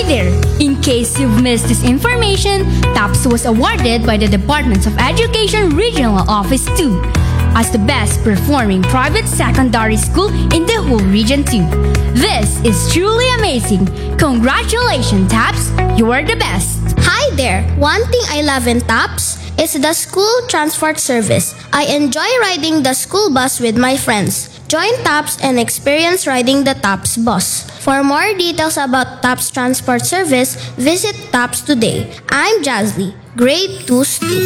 there! In case you've missed this information, TAPS was awarded by the Department of Education Regional Office 2 as the best performing private secondary school in the whole region 2. This is truly amazing. Congratulations, TAPS! You are the best! Hi there! One thing I love in TAPS is the school transport service. I enjoy riding the school bus with my friends. Join TAPS and experience riding the TAPS bus. For more details about TAPS transport service, visit TAPS today. I'm Jazly, grade 2 student.